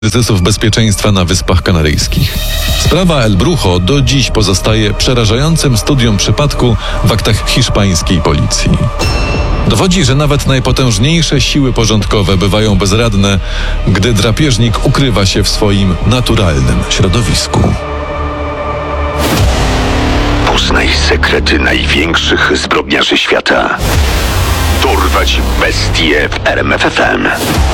kryzysów bezpieczeństwa na Wyspach Kanaryjskich. Sprawa El Brujo do dziś pozostaje przerażającym studium przypadku w aktach hiszpańskiej policji. Dowodzi, że nawet najpotężniejsze siły porządkowe bywają bezradne, gdy drapieżnik ukrywa się w swoim naturalnym środowisku. Poznaj sekrety największych zbrodniarzy świata. Dorwać bestie w RMF FM.